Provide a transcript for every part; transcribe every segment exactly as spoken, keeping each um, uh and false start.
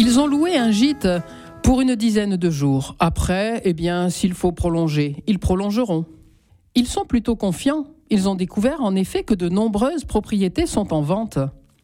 Ils ont loué un gîte pour une dizaine de jours. Après, eh bien, s'il faut prolonger, ils prolongeront. Ils sont plutôt confiants. Ils ont découvert en effet que de nombreuses propriétés sont en vente.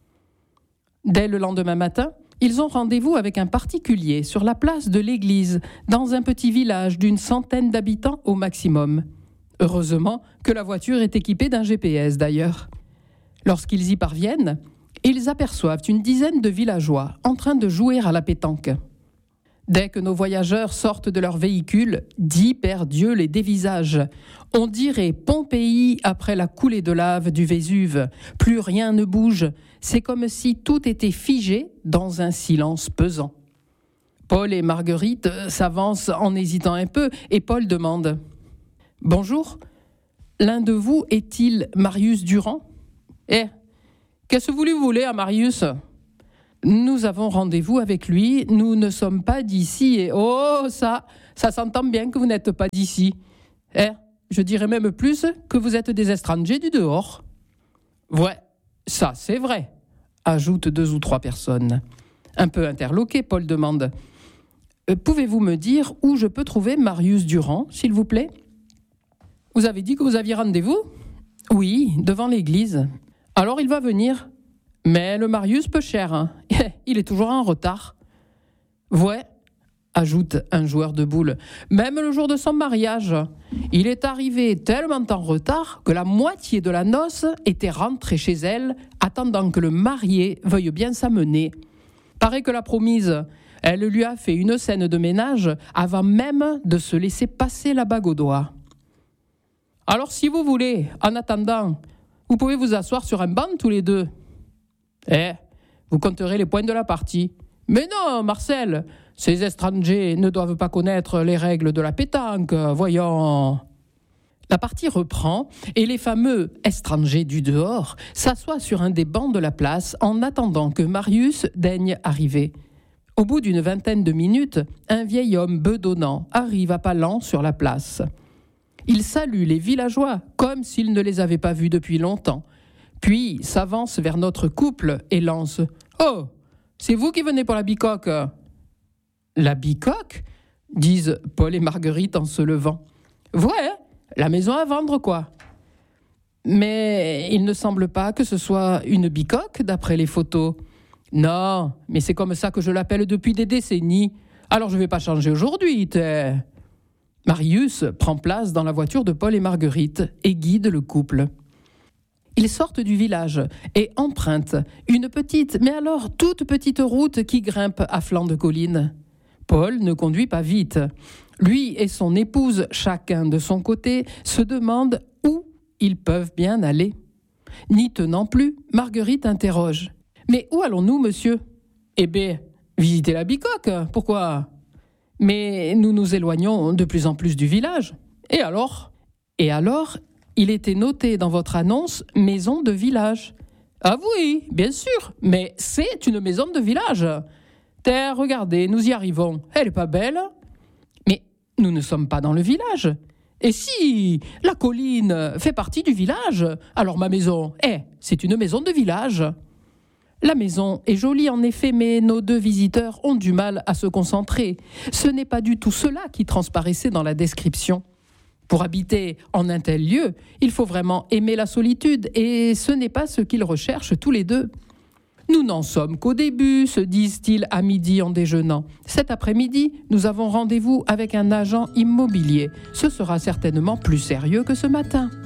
Dès le lendemain matin, ils ont rendez-vous avec un particulier sur la place de l'église, dans un petit village d'une centaine d'habitants au maximum. Heureusement que la voiture est équipée d'un G P S d'ailleurs. Lorsqu'ils y parviennent, ils aperçoivent une dizaine de villageois en train de jouer à la pétanque. Dès que nos voyageurs sortent de leur véhicule, dit Père Dieu les dévisage. On dirait Pompéi après la coulée de lave du Vésuve. Plus rien ne bouge. C'est comme si tout était figé dans un silence pesant. Paul et Marguerite s'avancent en hésitant un peu et Paul demande « Bonjour, l'un de vous est-il Marius Durand ?»« Eh, qu'est-ce que vous lui voulez à Marius ?» Nous avons rendez-vous avec lui, nous ne sommes pas d'ici et oh, ça, ça s'entend bien que vous n'êtes pas d'ici. Eh, je dirais même plus que vous êtes des étrangers du dehors. Ouais, ça c'est vrai, ajoutent deux ou trois personnes. Un peu interloqué, Paul demande euh, « Pouvez-vous me dire où je peux trouver Marius Durand, s'il vous plaît ?» Vous avez dit que vous aviez rendez-vous ? Oui, devant l'église. Alors il va venir. Mais le Marius peu cher, hein. Il est toujours en retard. Ouais, ajoute un joueur de boules, même le jour de son mariage, il est arrivé tellement en retard que la moitié de la noce était rentrée chez elle, attendant que le marié veuille bien s'amener. Paraît que la promise, elle lui a fait une scène de ménage avant même de se laisser passer la bague au doigt. Alors si vous voulez, en attendant, vous pouvez vous asseoir sur un banc tous les deux. Eh, vous compterez les points de la partie. Mais non, Marcel, ces étrangers ne doivent pas connaître les règles de la pétanque, voyons. La partie reprend et les fameux étrangers du dehors s'assoient sur un des bancs de la place en attendant que Marius daigne arriver. Au bout d'une vingtaine de minutes, un vieil homme bedonnant arrive à pas lents sur la place. Il salue les villageois comme s'il ne les avait pas vus depuis longtemps. Puis s'avance vers notre couple et lance « Oh, c'est vous qui venez pour la bicoque ?» « La bicoque ?» disent Paul et Marguerite en se levant. « Ouais, la maison à vendre, quoi. » Mais il ne semble pas que ce soit une bicoque d'après les photos. « Non, mais c'est comme ça que je l'appelle depuis des décennies. Alors je ne vais pas changer aujourd'hui, t'es... » Marius prend place dans la voiture de Paul et Marguerite et guide le couple. Ils sortent du village et empruntent une petite, mais alors toute petite route qui grimpe à flanc de colline. Paul ne conduit pas vite. Lui et son épouse, chacun de son côté, se demandent où ils peuvent bien aller. N'y tenant plus, Marguerite interroge. « Mais où allons-nous, monsieur ?»« Eh bien, visiter la bicoque, pourquoi ?»« Mais nous nous éloignons de plus en plus du village. Et alors ?»« Et alors ?» Il était noté dans votre annonce « maison de village ». Ah oui, bien sûr, mais c'est une maison de village. Terre, regardez, nous y arrivons. Elle est pas belle ? Mais nous ne sommes pas dans le village. Et si la colline fait partie du village, alors ma maison, eh, c'est une maison de village. La maison est jolie en effet, mais nos deux visiteurs ont du mal à se concentrer. Ce n'est pas du tout cela qui transparaissait dans la description. Pour habiter en un tel lieu, il faut vraiment aimer la solitude et ce n'est pas ce qu'ils recherchent tous les deux. Nous n'en sommes qu'au début, se disent-ils à midi en déjeunant. Cet après-midi, nous avons rendez-vous avec un agent immobilier. Ce sera certainement plus sérieux que ce matin.